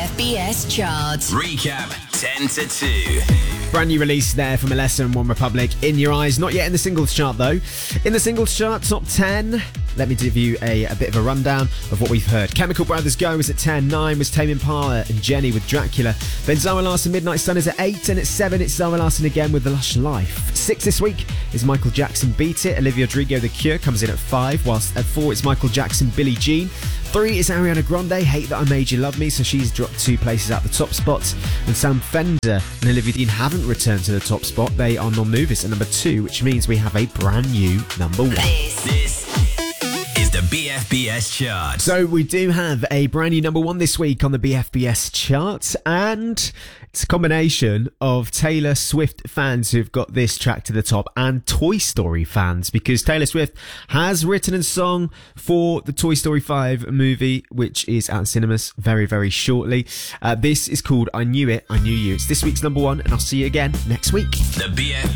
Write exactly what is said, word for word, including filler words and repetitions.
F B S chart. Recap ten to two. Brand new release there from Alessa and One Republic, In Your Eyes. Not yet in the singles chart though. In the singles chart, top ten. Let me give you a, a bit of a rundown of what we've heard. Chemical Brothers Go is at ten. nine was Tame Impala and Jenny with Dracula. Then Zoe Larson, Midnight Sun is at eight. And at seven, it's Zoe Larson again with The Lush Life. six this week is Michael Jackson, Beat It. Olivia Rodrigo, The Cure, comes in at five. Whilst at four, it's Michael Jackson, Billie Jean. three is Ariana Grande, Hate That I Made You Love Me. So she's dropped two places out the top spots. And Sam Fender and Olivia Dean haven't returned to the top spot. They are non-movers at number two, which means we have a brand new number one. This, this is the B F B S chart. So we do have a brand new number one this week on the B F B S chart, and it's a combination of Taylor Swift fans who've got this track to the top and Toy Story fans, because Taylor Swift has written a song for the Toy Story five movie, which is out in cinemas very, very shortly. Uh, this is called I Knew It, I Knew You. It's this week's number one, and I'll see you again next week. The B F